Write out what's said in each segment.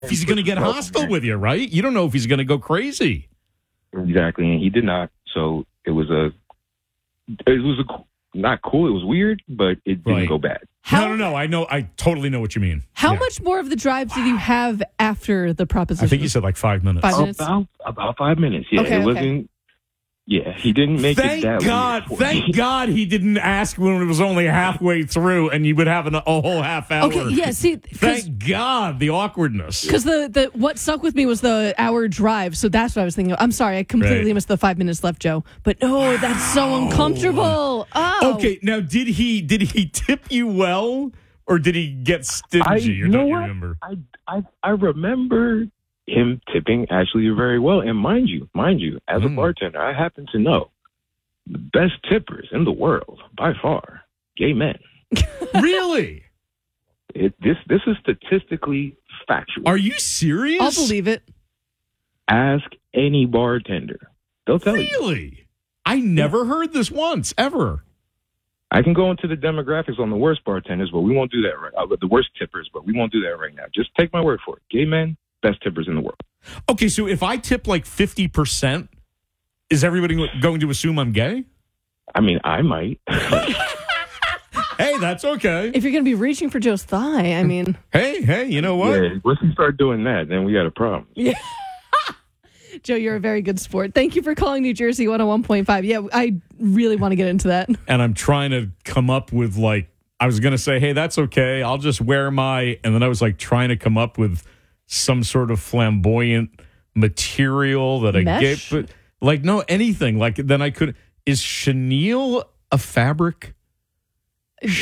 if he's going to get hostile with you, right? You don't know if he's going to go crazy. Exactly, and he did not. So it was not cool. It was weird, but it didn't go bad. No. I totally know what you mean. How much more of the drive did you have after the proposition? I think you said like 5 minutes. 5 minutes? About 5 minutes. Yeah, okay, it wasn't. Yeah, he didn't make it that weird. Thank God he didn't ask when it was only halfway through and you would have a whole half hour. Okay, yeah, see. Thank God, the awkwardness. Because the what stuck with me was the hour drive, so that's what I was thinking. I'm sorry, I completely missed the 5 minutes left, Joe. But no, that's so uncomfortable. Oh. Okay, now did he tip you well or did he get stingy? Remember? I remember him tipping actually very well. And mind you, as a bartender, I happen to know the best tippers in the world, by far, gay men. Really? This is statistically factual. Are you serious? I'll believe it. Ask any bartender. They'll tell you. Really? I never heard this once, ever. I can go into the demographics on the worst bartenders, but we won't do that right. The worst tippers, but we won't do that right now. Just take my word for it. Gay men, best tippers in the world. Okay, so if I tip like 50%, is everybody going to assume I'm gay? I mean, I might. Hey, that's okay. If you're going to be reaching for Joe's thigh, I mean. Hey, you know what? Yeah, once you start doing that, then we got a problem. Yeah. Joe, you're a very good sport. Thank you for calling New Jersey 101.5. Yeah, I really want to get into that. And I'm trying to come up with I was going to say, hey, that's okay. I'll just wear and then I was trying to come up with some sort of flamboyant material that I get, but anything. Then I could. Is chenille a fabric? Is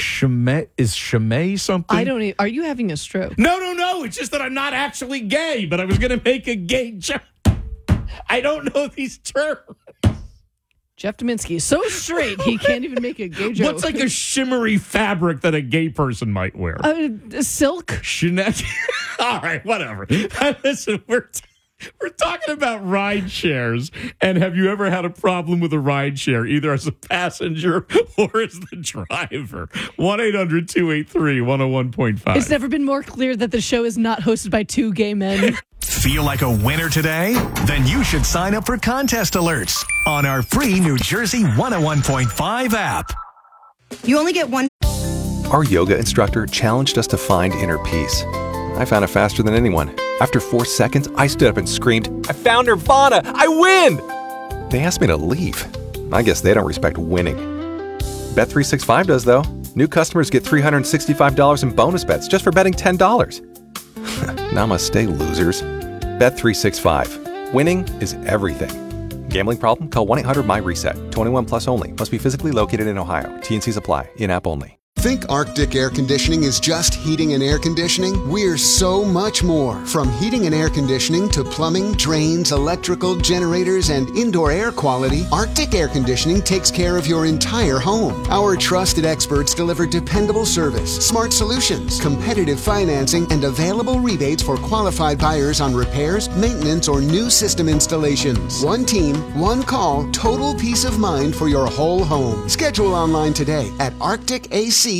chame something? I don't. Are you having a stroke? No. It's just that I'm not actually gay, but I was going to make a gay joke. I don't know these terms. Jeff Dominski is so straight he can't even make a gay joke. What's a shimmery fabric that a gay person might wear? Silk. Chanel. All right, whatever. Listen, we're talking about ride shares, and have you ever had a problem with a ride share, either as a passenger or as the driver? 1-800-283-101.5. It's never been more clear that the show is not hosted by two gay men. Feel like a winner today? Then you should sign up for contest alerts on our free New Jersey 101.5 app. You only get one. Our yoga instructor challenged us to find inner peace. I found it faster than anyone. After 4 seconds, I stood up and screamed, "I found Nirvana! I win!" They asked me to leave. I guess they don't respect winning. Bet365 does, though. New customers get $365 in bonus bets just for betting $10. Namaste, losers. Bet365. Winning is everything. Gambling problem? Call 1-800-MY-RESET. 21 plus only. Must be physically located in Ohio. T&Cs apply. In-app only. Think Arctic Air Conditioning is just heating and air conditioning? We're so much more. From heating and air conditioning to plumbing, drains, electrical, generators, and indoor air quality, Arctic Air Conditioning takes care of your entire home. Our trusted experts deliver dependable service, smart solutions, competitive financing, and available rebates for qualified buyers on repairs, maintenance, or new system installations. One team, one call, total peace of mind for your whole home. Schedule online today at arcticac.com.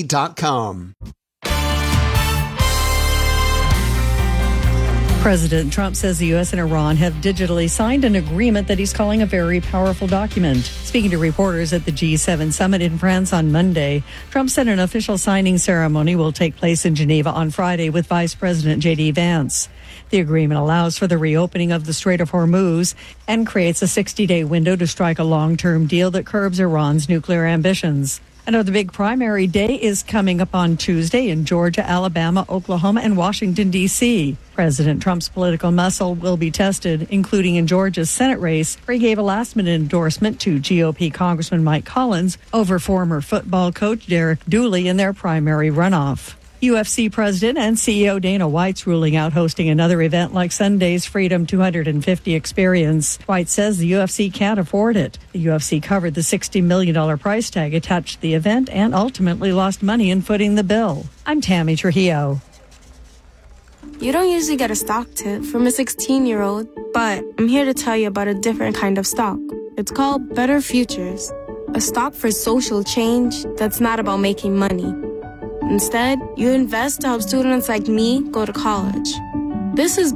President Trump says the U.S. and Iran have digitally signed an agreement that he's calling a very powerful document. Speaking to reporters at the G7 summit in France on Monday, Trump said an official signing ceremony will take place in Geneva on Friday with Vice President J.D. Vance. The agreement allows for the reopening of the Strait of Hormuz and creates a 60-day window to strike a long-term deal that curbs Iran's nuclear ambitions. Another big primary day is coming up on Tuesday in Georgia, Alabama, Oklahoma, and Washington, D.C. President Trump's political muscle will be tested, including in Georgia's Senate race, where he gave a last-minute endorsement to GOP Congressman Mike Collins over former football coach Derek Dooley in their primary runoff. UFC President and CEO Dana White's ruling out hosting another event like Sunday's Freedom 250 experience. White says the UFC can't afford it. The UFC covered the $60 million price tag attached to the event and ultimately lost money in footing the bill. I'm Tammy Trujillo. You don't usually get a stock tip from a 16-year-old, but I'm here to tell you about a different kind of stock. It's called Better Futures, a stock for social change that's not about making money. Instead, you invest to help students like me go to college. This is